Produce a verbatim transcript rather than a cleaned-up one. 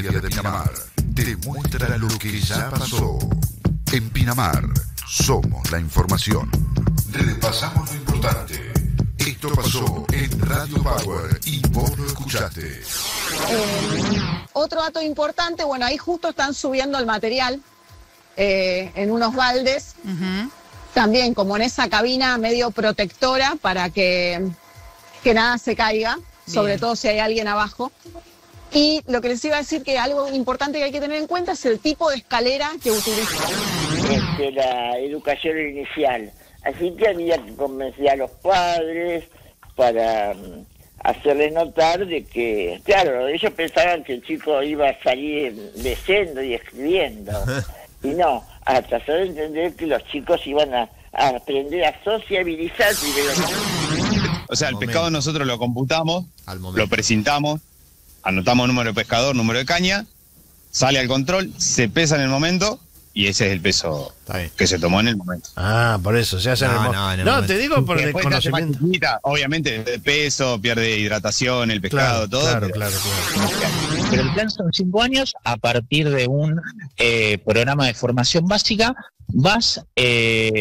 Media de Pinamar te muestra lo que ya pasó. En Pinamar somos la información. Repasamos lo importante. Esto pasó en Radio Power y vos lo escuchaste. Eh, otro dato importante, bueno, ahí justo están subiendo el material eh, en unos baldes. Uh-huh. También como en esa cabina medio protectora para que, que nada se caiga, bien, sobre todo si hay alguien abajo. Y lo que les iba a decir, que algo importante que hay que tener en cuenta es el tipo de escalera que utilizan. Este, la educación inicial. Así que había que convencer a los padres para um, hacerles notar de que, claro, ellos pensaban que el chico iba a salir leyendo y escribiendo. Y no, a tratar de entender que los chicos iban a, a aprender a sociabilizar primero. O sea, el pescado nosotros lo computamos, lo precintamos, anotamos número de pescador, número de caña, sale al control, se pesa en el momento y ese es el peso que se tomó en el momento. Ah, por eso, se hace no, en el, no, en el no momento. Te digo por el conocimiento. Chiquita, obviamente, de peso, pierde hidratación, el pescado, claro, todo. Claro, pero... claro, claro. Pero el plan son cinco años, a partir de un eh, programa de formación básica, vas... Eh,